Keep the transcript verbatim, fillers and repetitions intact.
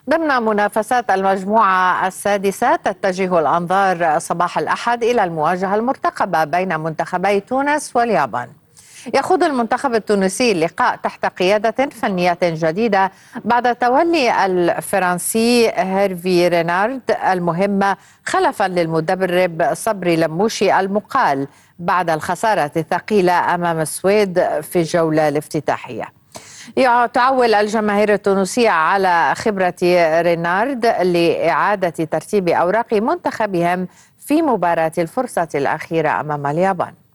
ضمن منافسات المجموعة السادسة تتجه الأنظار صباح الأحد إلى المواجهة المرتقبة بين منتخبي تونس واليابان. يخوض المنتخب التونسي اللقاء تحت قيادة فنية جديدة بعد تولي الفرنسي هيرفي رينارد المهمة خلفا للمدرب صبري لموشي المقال بعد الخسارة الثقيلة أمام السويد في الجولة الافتتاحية. تعول الجماهير التونسية على خبرة رينارد لإعادة ترتيب أوراق منتخبهم في مباراة الفرصة الأخيرة أمام اليابان.